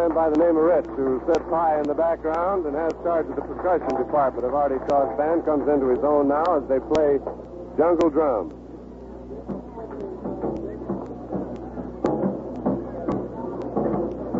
man by the name of Rich, who sits high in the background and has charge of the percussion department of Artie Shaw's band, comes into his own now as they play Jungle Drum.